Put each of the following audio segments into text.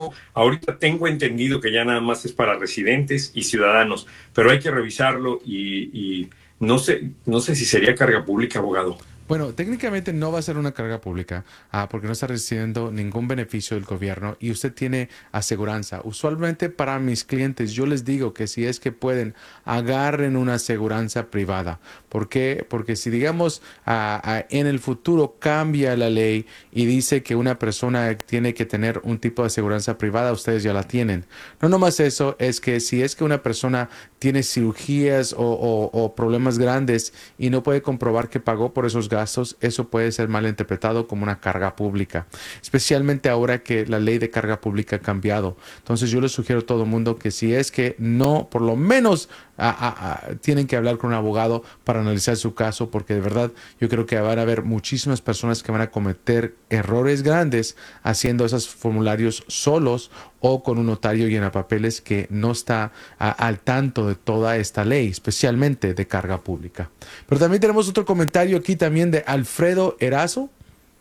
no. Ahorita tengo entendido que ya nada más es para residentes y ciudadanos, pero hay que revisarlo y no sé si sería carga pública, abogado. Bueno, técnicamente no va a ser una carga pública, porque no está recibiendo ningún beneficio del gobierno y usted tiene aseguranza. Usualmente para mis clientes yo les digo que si es que pueden, agarren una aseguranza privada. ¿Por qué? Porque si digamos en el futuro cambia la ley y dice que una persona tiene que tener un tipo de aseguranza privada, ustedes ya la tienen. No nomás eso, es que si es que una persona tiene cirugías o problemas grandes y no puede comprobar que pagó por esos gastos, eso puede ser mal interpretado como una carga pública, especialmente ahora que la ley de carga pública ha cambiado. Entonces yo les sugiero a todo el mundo que si es que no, por lo menos tienen que hablar con un abogado para analizar su caso, porque de verdad yo creo que van a haber muchísimas personas que van a cometer errores grandes haciendo esos formularios solos o con un notario llena papeles que no está al tanto de toda esta ley, especialmente de carga pública. Pero también tenemos otro comentario aquí también de Alfredo Erazo.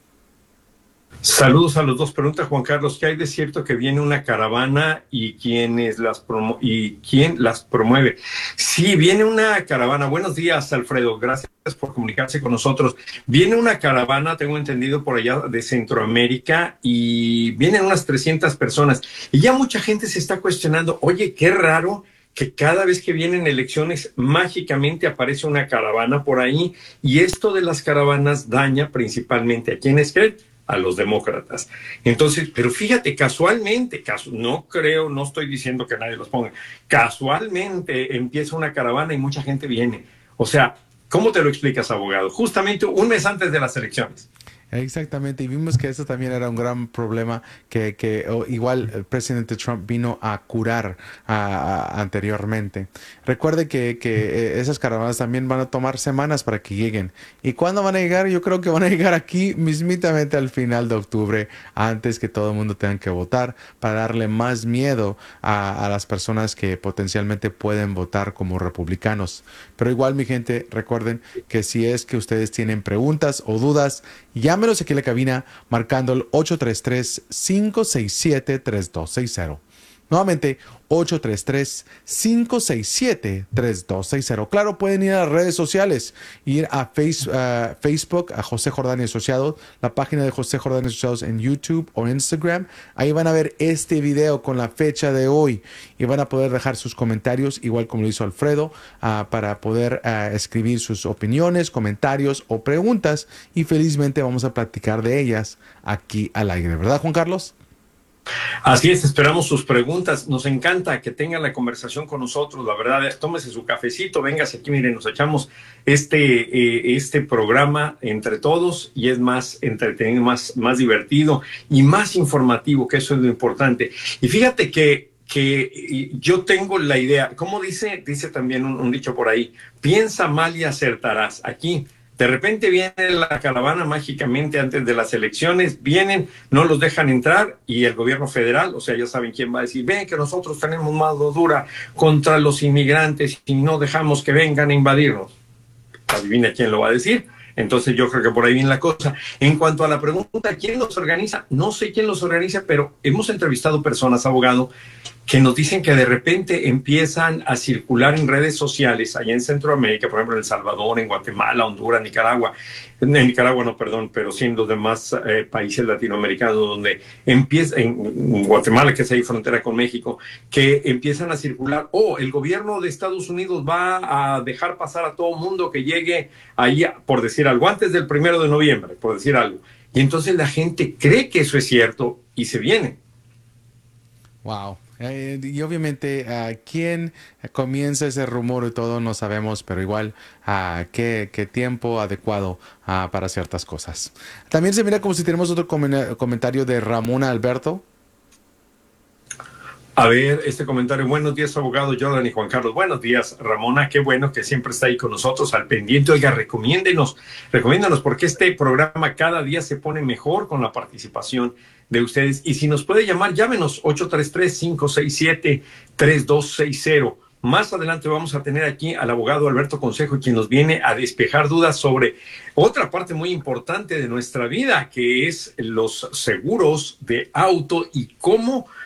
Saludos a los dos. Pregunta Juan Carlos, ¿qué hay de cierto que viene una caravana y quién las promueve? Sí, viene una caravana. Buenos días, Alfredo. Gracias por comunicarse con nosotros. Viene una caravana, tengo entendido, por allá de Centroamérica y vienen unas 300 personas. Y ya mucha gente se está cuestionando, oye, qué raro que cada vez que vienen elecciones mágicamente aparece una caravana por ahí y esto de las caravanas daña principalmente a quienes creen, a los demócratas. Entonces, pero fíjate, casualmente, no creo, no estoy diciendo que nadie los ponga, casualmente empieza una caravana y mucha gente viene. O sea, ¿cómo te lo explicas, abogado? Justamente un mes antes de las elecciones. Exactamente, y vimos que eso también era un gran problema que igual el presidente Trump vino a curar anteriormente. Recuerde que esas caravanas también van a tomar semanas para que lleguen. ¿Y cuándo van a llegar? Yo creo que van a llegar aquí mismitamente al final de octubre, antes que todo el mundo tenga que votar, para darle más miedo a las personas que potencialmente pueden votar como republicanos. Pero igual, mi gente, recuerden que si es que ustedes tienen preguntas o dudas, llámenos aquí en la cabina marcando el 833-567-3260. Nuevamente, 833-567-3260. Claro, pueden ir a las redes sociales, ir a Facebook, a José Jordán y Asociados, la página de José Jordán y Asociados en YouTube o Instagram. Ahí van a ver este video con la fecha de hoy y van a poder dejar sus comentarios, igual como lo hizo Alfredo, para poder escribir sus opiniones, comentarios o preguntas y felizmente vamos a platicar de ellas aquí al aire. ¿Verdad, Juan Carlos? Así es, esperamos sus preguntas. Nos encanta que tengan la conversación con nosotros. La verdad, tómese su cafecito, véngase aquí, miren, nos echamos este programa entre todos y es más entretenido, más divertido y más informativo, que eso es lo importante. Y fíjate que yo tengo la idea, como dice también un dicho por ahí, piensa mal y acertarás. Aquí de repente viene la caravana mágicamente antes de las elecciones, vienen, no los dejan entrar y el gobierno federal, o sea, ya saben quién va a decir, ven que nosotros tenemos mano dura contra los inmigrantes y no dejamos que vengan a invadirnos. Adivina quién lo va a decir. Entonces yo creo que por ahí viene la cosa. En cuanto a la pregunta, ¿quién los organiza? No sé quién los organiza, pero hemos entrevistado personas, abogado, que nos dicen que de repente empiezan a circular en redes sociales, allá en Centroamérica, por ejemplo, en El Salvador, en Guatemala, Honduras, Nicaragua, en Nicaragua no, perdón, pero sí en los demás países latinoamericanos, donde empieza, en Guatemala, que es ahí frontera con México, que empiezan a circular, el gobierno de Estados Unidos va a dejar pasar a todo mundo que llegue ahí, por decir algo, antes del 1 de noviembre, por decir algo. Y entonces la gente cree que eso es cierto y se viene. Wow. Y obviamente, quién comienza ese rumor y todo no sabemos, pero igual, qué tiempo adecuado para ciertas cosas. También se mira como si tenemos otro comentario de Ramona Alberto. A ver, este comentario. Buenos días, abogado Jordan y Juan Carlos. Buenos días, Ramona. Qué bueno que siempre está ahí con nosotros al pendiente. Oiga, recomiéndenos porque este programa cada día se pone mejor con la participación de ustedes. Y si nos puede llamar, llámenos 833-567-3260. Más adelante vamos a tener aquí al abogado Alberto Consejo, quien nos viene a despejar dudas sobre otra parte muy importante de nuestra vida, que es los seguros de auto y cómo